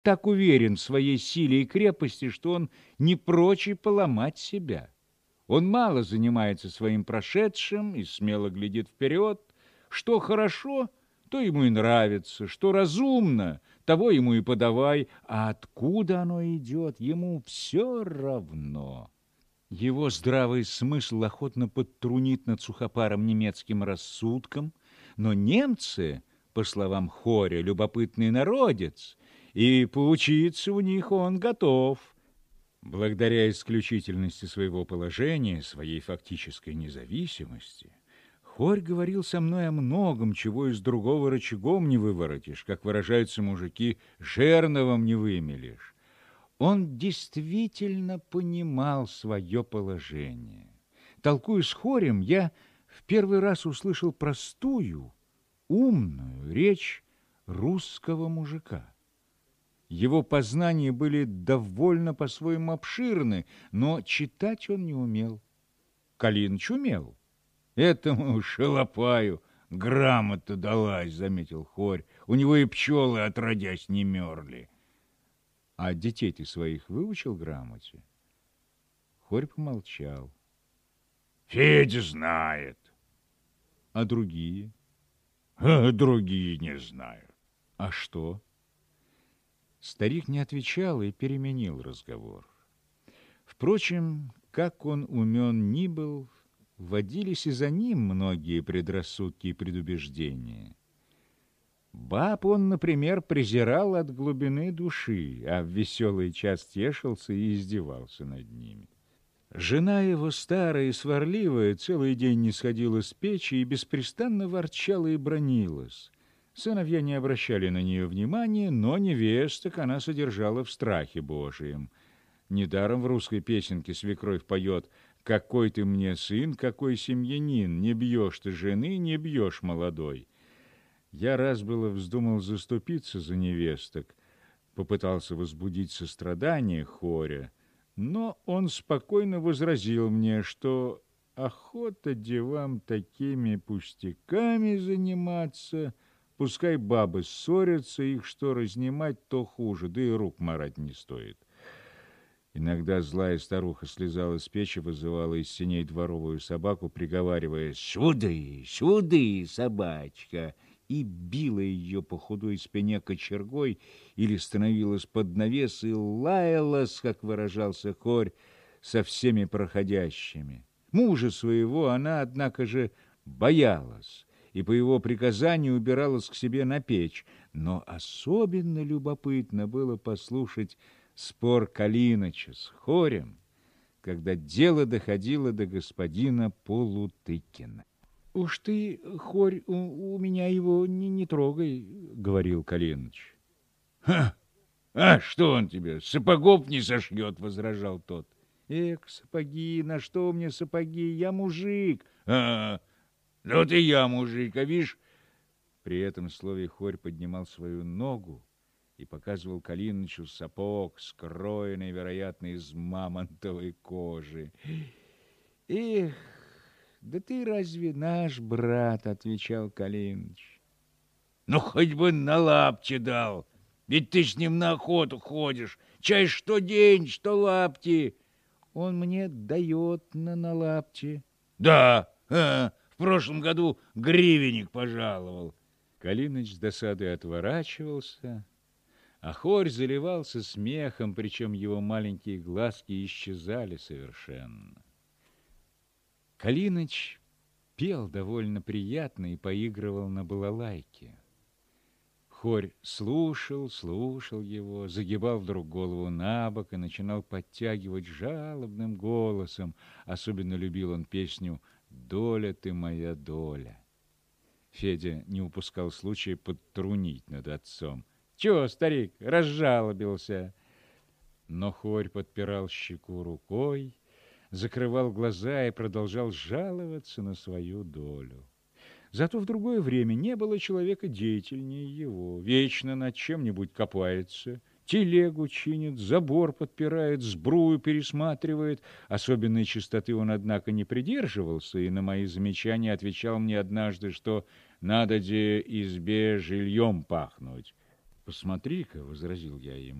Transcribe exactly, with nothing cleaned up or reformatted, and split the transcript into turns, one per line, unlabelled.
так уверен в своей силе и крепости, что он не прочь и поломать себя. Он мало занимается своим прошедшим и смело глядит вперед. Что хорошо, то ему и нравится, что разумно, того ему и подавай, а откуда оно идет, ему все равно. Его здравый смысл охотно подтрунит над сухопаром немецким рассудком, но немцы, по словам Хоря, любопытный народец, и поучиться у них он готов. Благодаря исключительности своего положения, своей фактической независимости, Хорь говорил со мной о многом, чего из другого рычагом не выворотишь, как выражаются мужики, жерновом не вымелешь. Он действительно понимал свое положение. Толкуя с Хорем, я в первый раз услышал простую, умную речь русского мужика. Его познания были довольно по-своему обширны, но читать он не умел. Калиныч умел. Этому шалопаю грамота далась, заметил Хорь. У него и пчелы отродясь не мерли. А детей ты своих выучил грамоте? Хорь помолчал. Федя знает. А другие? А другие не знают. А что? Старик не отвечал и переменил разговор. Впрочем, как он умен ни был, водились и за ним многие предрассудки и предубеждения. Баб он, например, презирал от глубины души, а в веселый час тешился и издевался над ними. Жена его, старая и сварливая, целый день не сходила с печи и беспрестанно ворчала и бранилась. Сыновья не обращали на нее внимания, но невесток она содержала в страхе Божием. Недаром в русской песенке свекровь поет: «Какой ты мне сын, какой семьянин, не бьешь ты жены, не бьешь молодой». Я раз было вздумал заступиться за невесток, попытался возбудить сострадание Хоря, но он спокойно возразил мне, что охота девам такими пустяками заниматься, пускай бабы ссорятся, их что разнимать, то хуже, да и рук марать не стоит. Иногда злая старуха слезала с печи, вызывала из сеней дворовую собаку, приговаривая: «Сюды, сюды, собачка!» и била ее по худой спине кочергой или становилась под навес и лаялась, как выражался Хорь, со всеми проходящими. Мужа своего она, однако же, боялась и по его приказанию убиралась к себе на печь, но особенно любопытно было послушать спор Калиныча с Хорем, когда дело доходило до господина Полутыкина. «Уж ты, Хорь, у, у меня его не, не трогай», — говорил Калиныч. «Ха! А что он тебе, сапогов не сошьет?» — возражал тот. «Эх, сапоги, на что мне сапоги? Я мужик». «А, да вот и я мужик, а вишь...» При этом слове Хорь поднимал свою ногу и показывал Калинычу сапог, скроенный, вероятно, из мамонтовой кожи. «Эх, да ты разве наш брат?» — отвечал Калиныч. «Ну, хоть бы на лапти дал, ведь ты с ним на охоту ходишь, чай что день, что лапти». «Он мне дает на, на лапти». «Да, а, в прошлом году гривенник пожаловал». Калиныч с досадой отворачивался, а Хорь заливался смехом, причем его маленькие глазки исчезали совершенно. Калиныч пел довольно приятно и поигрывал на балалайке. Хорь слушал, слушал его, загибал вдруг голову на бок и начинал подтягивать жалобным голосом. Особенно любил он песню «Доля ты моя доля». Федя не упускал случая подтрунить над отцом. «Чего, старик, разжалобился?» Но Хорь подпирал щеку рукой, закрывал глаза и продолжал жаловаться на свою долю. Зато в другое время не было человека деятельнее его. Вечно над чем-нибудь копается, телегу чинит, забор подпирает, сбрую пересматривает. Особенной чистоты он, однако, не придерживался, и на мои замечания отвечал мне однажды, что надо де избе жильем пахнуть. Посмотри-ка, — возразил я ему,